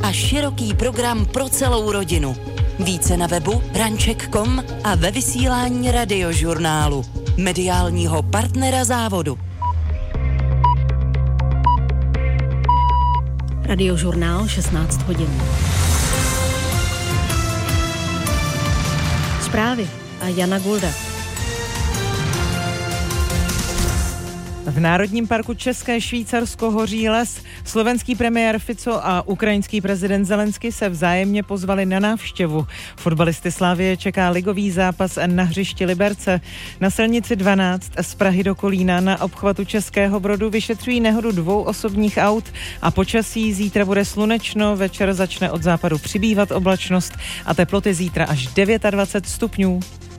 a široký program pro celou rodinu. Více na webu ranček.com a ve vysílání Radiožurnálu, mediálního partnera závodu. Radiožurnál 16 hodin. Zprávy a Jana Gulda. V Národním parku České Švýcarsko hoří les. Slovenský premiér Fico a ukrajinský prezident Zelensky se vzájemně pozvali na návštěvu. Fotbalisty Slavie čeká ligový zápas na hřišti Liberce. Na silnici 12 z Prahy do Kolína na obchvatu Českého Brodu vyšetřují nehodu 2 osobních aut a počasí zítra bude slunečno, večer začne od západu přibývat oblačnost a teploty zítra až 29 stupňů.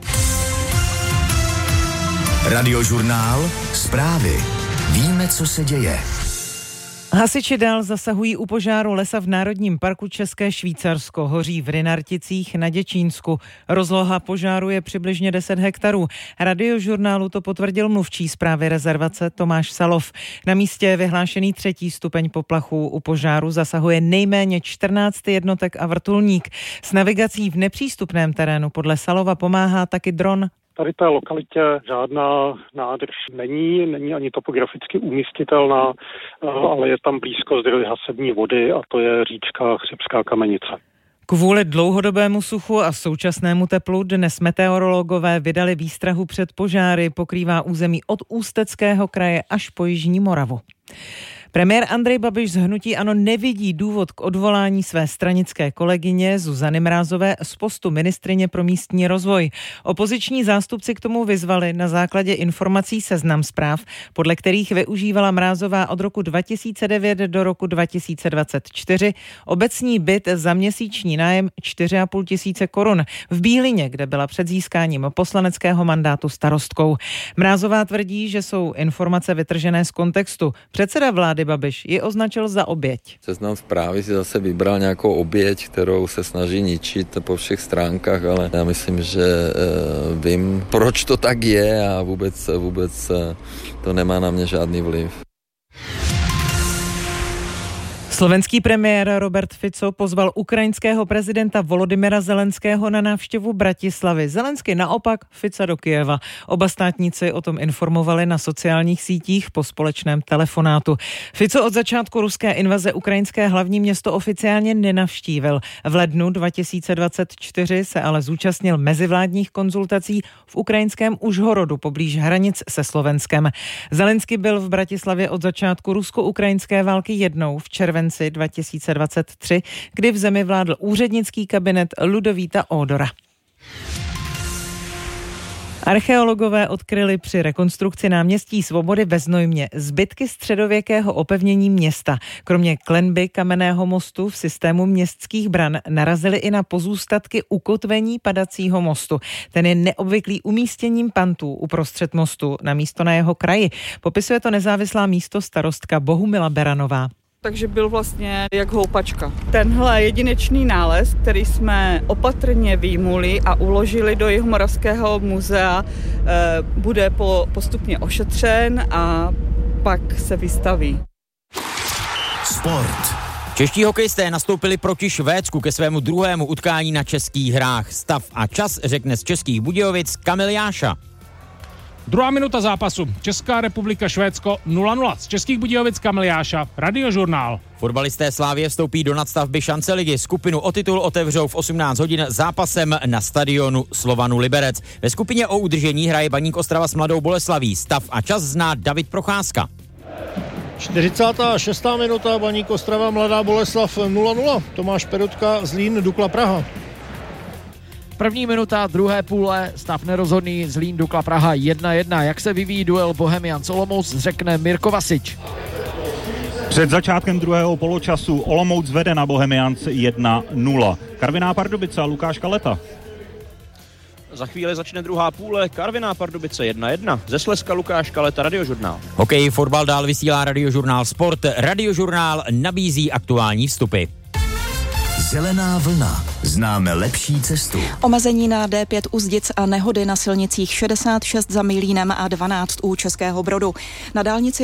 Radiožurnál, zprávy. Víme, co se děje. Hasiči dál zasahují u požáru lesa v Národním parku České Švýcarsko. Hoří v Rynarticích na Děčínsku. Rozloha požáru je přibližně 10 hektarů. Radiožurnálu to potvrdil mluvčí správy rezervace Tomáš Salov. Na místě je vyhlášený 3. stupeň poplachu. U požáru zasahuje nejméně 14 jednotek a vrtulník. S navigací v nepřístupném terénu podle Salova pomáhá taky dron. Tady v té lokalitě žádná nádrž není ani topograficky umístitelná, ale je tam blízko zdroj hasební vody a to je říčka Chřibská Kamenice. Kvůli dlouhodobému suchu a současnému teplu dnes meteorologové vydali výstrahu před požáry, pokrývá území od Ústeckého kraje až po Jižní Moravu. Premiér Andrej Babiš z hnutí ANO nevidí důvod k odvolání své stranické kolegyně Zuzany Mrázové z postu ministryně pro místní rozvoj. Opoziční zástupci k tomu vyzvali na základě informací Seznam Zpráv, podle kterých využívala Mrázová od roku 2009 do roku 2024 obecní byt za měsíční nájem 4,5 tisíce korun v Bílině, kde byla před získáním poslaneckého mandátu starostkou. Mrázová tvrdí, že jsou informace vytržené z kontextu. Předseda vlády Babiš ji označil za oběť. Seznam Zprávy si zase vybral nějakou oběť, kterou se snaží ničit po všech stránkách, ale já myslím, že vím, proč to tak je a vůbec to nemá na mě žádný vliv. Slovenský premiér Robert Fico pozval ukrajinského prezidenta Volodymyra Zelenského na návštěvu Bratislavy. Zelensky naopak Fica do Kyjeva. Oba státníci o tom informovali na sociálních sítích po společném telefonátu. Fico od začátku ruské invaze ukrajinské hlavní město oficiálně nenavštívil. V lednu 2024 se ale zúčastnil mezivládních konzultací v ukrajinském Užhorodu poblíž hranic se Slovenskem. Zelensky byl v Bratislavě od začátku rusko-ukrajinské války jednou v červenci 2023, kdy v zemi vládl úřednický kabinet Ludovíta Ódora. Archeologové odkryli při rekonstrukci náměstí Svobody ve Znojmě zbytky středověkého opevnění města. Kromě klenby kamenného mostu v systému městských bran narazili i na pozůstatky ukotvení padacího mostu. Ten je neobvyklý umístěním pantů uprostřed mostu na místo na jeho kraji. Popisuje to nezávislá místostarostka Bohumila Beranová. Takže byl vlastně jak houpačka. Tenhle jedinečný nález, který jsme opatrně vyjmuli a uložili do Jihomoravského muzea, bude postupně ošetřen a pak se vystaví. Sport. Čeští hokejisté nastoupili proti Švédsku ke svému druhému utkání na českých hrách. Stav a čas řekne z Českých Budějovic Kamil Jáša. Druhá minuta zápasu. Česká republika Švédsko 0-0. Z Českých Budějovic Kamil Jáša, Radiožurnál. Fotbalisté Slávie vstoupí do nadstavby Šance ligy. Skupinu o titul otevřou v 18 hodin zápasem na stadionu Slovanu Liberec. Ve skupině o udržení hraje Baník Ostrava s Mladou Boleslaví. Stav a čas zná David Procházka. 46. minuta, Baník Ostrava Mladá Boleslav 0-0. Tomáš Perutka, Zlín, Dukla Praha. První minuta druhé půle, stav nerozhodný, Zlín Dukla Praha 1-1. Jak se vyvíjí duel Bohemians Olomouc, řekne Mirko Vasič. Před začátkem druhého poločasu Olomouc vede na Bohemians 1-0. Karviná Pardubice a Lukáš Kaleta. Za chvíli začne druhá půle, Karviná Pardubice 1-1. Ze Slezska Lukáš Kaleta, Radiožurnál. Hokej, fotbal dál vysílá Radiožurnál Sport. Radiožurnál nabízí aktuální vstupy. Zelená vlna. Známe lepší cestu. Omezení na D5 u Zdic a nehody na silnicích 66 za Milínem a 12 u Českého Brodu. Na dálnici